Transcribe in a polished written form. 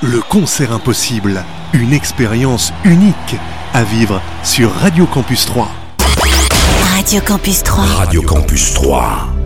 Le concert impossible, une expérience unique à vivre sur Radio Campus 3. Radio Campus 3. Radio Campus 3.